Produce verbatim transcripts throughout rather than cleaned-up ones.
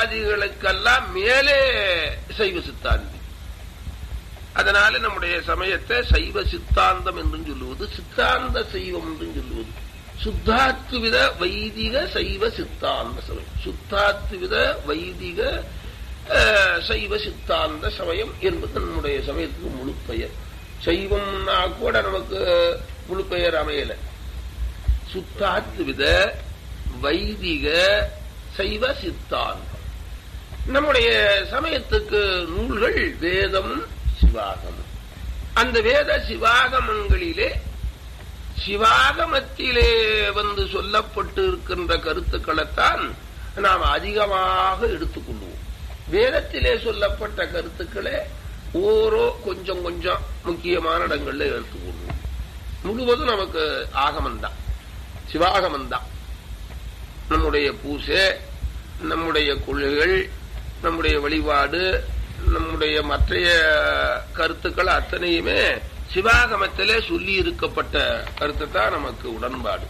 சித்தாந்திகளுக்கெல்லாம் மேலே சைவ சித்தாந்தி. அதனால நம்முடைய சமயத்தை சைவ சித்தாந்தம் என்றும் சொல்லுவது, சித்தாந்த சைவம் என்றும் சொல்லுவது. சுத்தாத்வித வைதிக சைவ சித்தாந்த சமயம், சுத்தாத்வித வைதிக சைவ சித்தாந்த சமயம் என்பது நம்முடைய சமயத்துக்கு முழு பெயர். சைவம்னா கூட நமக்கு முழு பெயர் அமையல. சுத்தாத்வித வைதிக சைவ சித்தாந்தம். நம்முடைய சமயத்துக்கு நூல்கள் வேதம் சிவாகமம். அந்த வேத சிவாகமங்களிலே சிவாகமத்திலே வந்து சொல்லப்பட்டு இருக்கின்ற கருத்துக்களைத்தான் நாம் அதிகமாக எடுத்துக்கொள்வோம். வேதத்திலே சொல்லப்பட்ட கருத்துக்களை ஓரோ கொஞ்சம் கொஞ்சம் முக்கியமான இடங்கள்ல எடுத்துக்கொள்வோம். முழுவதும் நமக்கு ஆகமந்தான், சிவாகமந்தான். நம்முடைய பூசை, நம்முடைய கொள்கைகள், நம்முடைய வழிபாடு, நம்முடைய மற்றைய கருத்துக்கள் அத்தனையுமே சிவாகமத்திலே சொல்லி இருக்கப்பட்ட கருத்து தான் நமக்கு உடன்பாடு.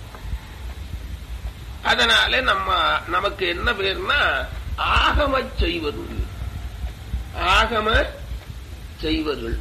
அதனால நம்ம நமக்கு என்ன பேர்னா ஆகம செய்வர்கள், ஆகம செய்வர்கள்.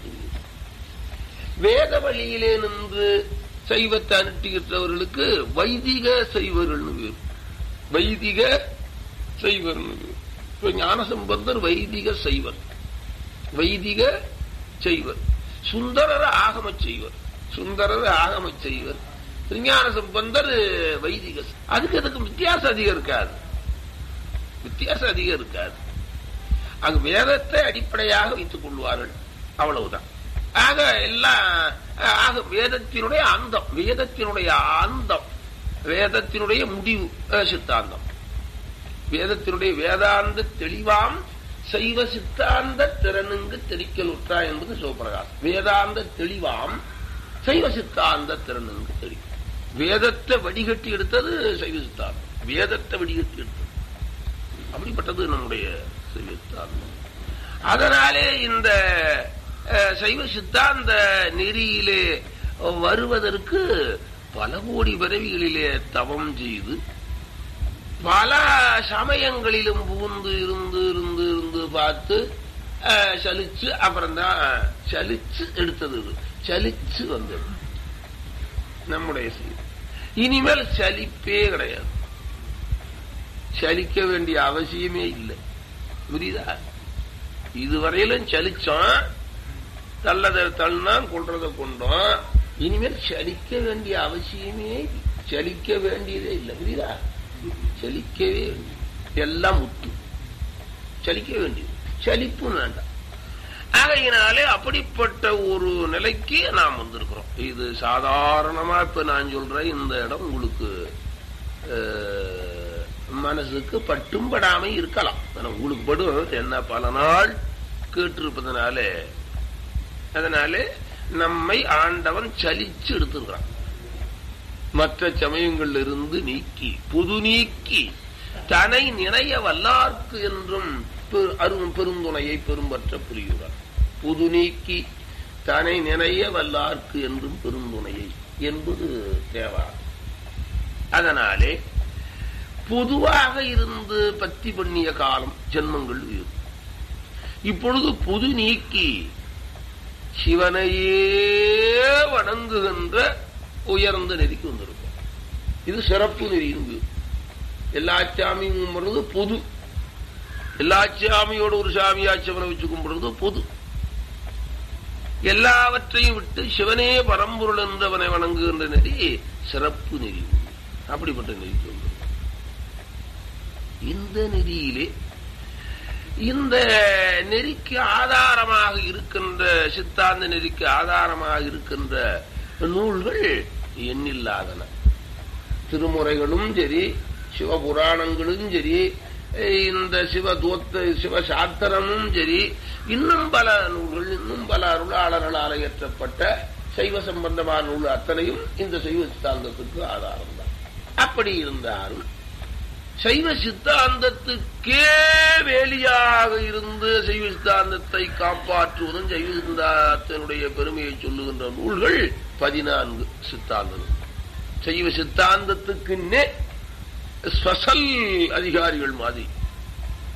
வேத வழியிலே நின்று சைவத்தை அனுட்டுகிறவர்களுக்கு வைதிக செய்வர்கள் பேர், வைதிக செய்வர். இப்ப ஞானசம்பந்தர் வைதிக செய்வர், வைதிக செய்வர். சுந்தரர் ஆகம செய்வர், சுந்தரர் ஆகம செய்வர். திருஞான சம்பந்தர் வைதிக. அதுக்கு அதுக்கு வித்தியாசம் அதிகம் இருக்காது, வித்தியாசம் அதிகம் இருக்காது. அங்கு வேதத்தை அடிப்படையாக வைத்துக் கொள்வார்கள், அவ்வளவுதான். ஆக எல்லாம் ஆக வேதத்தினுடைய அந்தம், வேதத்தினுடைய அந்தம், வேதத்தினுடைய முடிவு சித்தாந்தம். வேதத்தினுடைய வேதாந்த தெளிவாம் சைவ சித்தாந்த திறனுங்கு தெரிக்கல் உற்றா என்பது சிவபிரகாசம். வேதாந்த தெளிவாம் சைவ சித்தாந்த திறனுங்கு தெரியும். வேதத்தை வடிகட்டி எடுத்தது சைவ சித்தாந்தம், வேதத்தை வடிகட்டி எடுத்தது அப்படிப்பட்டது நம்முடைய சைவ சித்தாந்தம். அதனாலே இந்த சைவ சித்தாந்த நெறியிலே வருவதற்கு பல கோடி பிறவிகளிலே தவம் செய்து பல சமயங்களிலும் புகுந்து இருந்து இருந்து இருந்து பார்த்து சலிச்சு அப்புறம்தான் சலிச்சு எடுத்தது, சலிச்சு வந்தது நம்முடைய செய்தி. இனிமேல் சலிப்பே கிடையாது, சலிக்க வேண்டிய அவசியமே இல்லை. புரியுதா? இதுவரையிலும் சலிச்சோம், தள்ளதை தள்ளினான், கொன்றதை கொண்டோம். இனிமேல் சலிக்க வேண்டிய அவசியமே, சலிக்க வேண்டியதே இல்லை. புரியுதா? சலிக்கவே எல்லாம் முத்து, சலிக்க வேண்டியது, சலிப்பு வேண்டாம். ஆகையினாலே அப்படிப்பட்ட ஒரு நிலைக்கு நாம் வந்திருக்கிறோம். இது சாதாரணமா இப்ப நான் சொல்றேன், இந்த இடம் உங்களுக்கு மனசுக்கு பட்டும் படாம இருக்கலாம், உங்களுக்கு படும் என்ன பல நாள் கேட்டிருப்பதனால. அதனாலே நம்மை ஆண்டவன் சலிச்சு எடுத்திருக்கிறான். மற்ற சமயங்களில் இருந்து நீக்கி பொது நீக்கி தனை நினைய வல்லார்க்கு என்றும் அரும் பெருந்துணையை பெரும்பற்ற புரிகிறார். பொது நீக்கி தனை நினைய வல்லார்க்கு என்றும் பெருந்துணையை என்பது தேவா. அதனாலே பொதுவாக இருந்து பத்தி பண்ணிய காலம் ஜென்மங்கள் உயிர். இப்பொழுது பொது நீக்கி சிவனையே வணங்குகின்ற உயர்ந்த நெறிக்கு வந்திருக்கும். இது சிறப்பு நெறியின். எல்லா சாமியும் கும்பிடுறது பொது, எல்லா சாமியோட ஒரு சாமியா சிவனை வச்சு கும்பிடுறது பொது. எல்லாவற்றையும் விட்டு சிவனே பரம்பொருள் என்றவனை வணங்குகின்ற நெறி சிறப்பு நெறி. அப்படிப்பட்ட நெறிக்கு வந்திருக்கும். இந்த நெறியிலே இந்த நெறிக்கு ஆதாரமாக இருக்கின்ற சித்தாந்த நெறிக்கு ஆதாரமாக இருக்கின்ற நூல்கள் எண்ணில்லாதன. திருமுறைகளும் சரி, சிவபுராணங்களும் சரி, இந்த சிவதோத்த சிவசாஸ்திரமும் சரி, இன்னும் பல நூல்கள், இன்னும் பல அருளாளர்களால் இயற்றப்பட்ட சைவ சம்பந்தமான நூல் அத்தனையும் இந்த சைவ சித்தாந்தத்துக்கு ஆதாரம் தான். அப்படி இருந்தாலும் சைவ சித்தாந்தத்துக்கே வேலியாக இருந்து சைவ சித்தாந்தத்தை காப்பாற்றுவதும் சைவ சித்தாந்தத்தினுடைய பெருமையை சொல்லுகின்ற நூல்கள் பதினான்கு சித்தாந்தம். சைவ சித்தாந்தத்துக்கு ஸ்பெஷல் அதிகாரிகள் மாதிரி